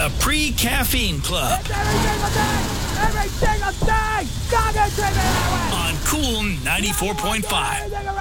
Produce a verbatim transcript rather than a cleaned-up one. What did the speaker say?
The Pre-Caffeine Club. It's every single day! Every single day! God, it's every On Cool ninety-four point five.